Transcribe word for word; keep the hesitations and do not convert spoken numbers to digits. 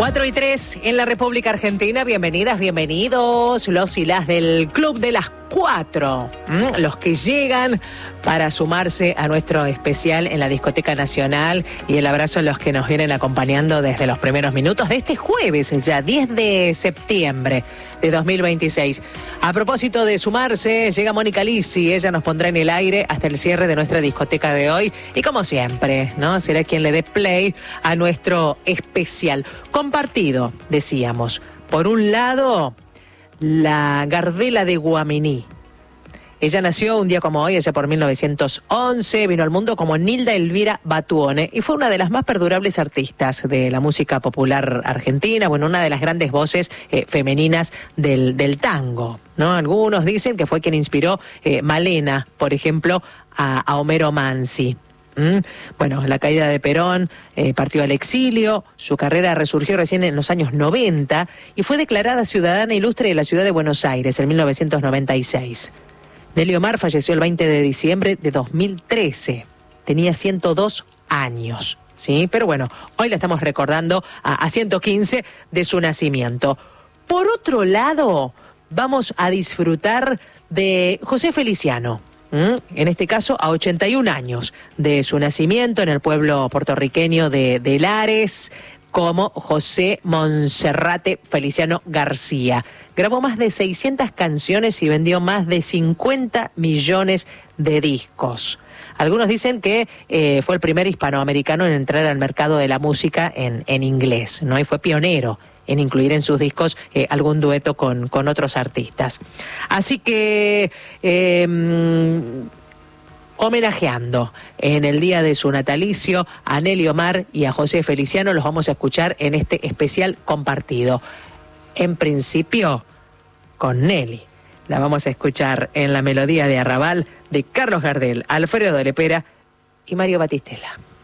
cuatro y tres en la República Argentina. Bienvenidas, bienvenidos los y las del Club de las Cuatro, ¿Mm? los que llegan para sumarse a nuestro especial en la Discoteca Nacional, y el abrazo a los que nos vienen acompañando desde los primeros minutos de este jueves, ya diez de septiembre de dos mil veintiséis. A propósito de sumarse, llega Mónica Lisi, ella nos pondrá en el aire hasta el cierre de nuestra discoteca de hoy, y como siempre, ¿no?, será quien le dé play a nuestro especial compartido, decíamos. Por un lado, la Gardela de Guaminí. Ella nació un día como hoy, allá por mil novecientos once, vino al mundo como Nilda Elvira Batuone y fue una de las más perdurables artistas de la música popular argentina, bueno, una de las grandes voces eh, femeninas del, del tango, ¿no? Algunos dicen que fue quien inspiró eh, Malena, por ejemplo, a, a Homero Mansi. ¿Mm? Bueno, la caída de Perón, eh, partió al exilio, su carrera resurgió recién en los años noventa y fue declarada ciudadana ilustre de la ciudad de Buenos Aires en mil novecientos noventa y seis. Nelly Omar falleció el veinte de diciembre de dos mil trece. Tenía ciento dos años, ¿sí? Pero bueno, hoy la estamos recordando a, a ciento quince de su nacimiento. Por otro lado, vamos a disfrutar de José Feliciano. ¿Mm? En este caso, a ochenta y un años de su nacimiento en el pueblo puertorriqueño de, de Lares, como José Monserrate Feliciano García. Grabó más de seiscientas canciones y vendió más de cincuenta millones de discos. Algunos dicen que eh, fue el primer hispanoamericano en entrar al mercado de la música en, en inglés, ¿no? Y fue pionero en incluir en sus discos eh, algún dueto con, con otros artistas. Así que, eh, homenajeando en el día de su natalicio a Nelly Omar y a José Feliciano, los vamos a escuchar en este especial compartido. En principio, con Nelly. La vamos a escuchar en la melodía de Arrabal de Carlos Gardel, Alfredo de Lepera y Mario Batistela.